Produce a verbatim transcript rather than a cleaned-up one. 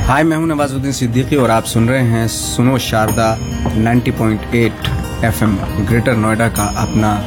हाय, मैं हूं नवाजुद्दीन सिद्दीकी और आप सुन रहे हैं सुनो शारदा नब्बे पॉइंट आठ एफएम, ग्रेटर नोएडा का अपना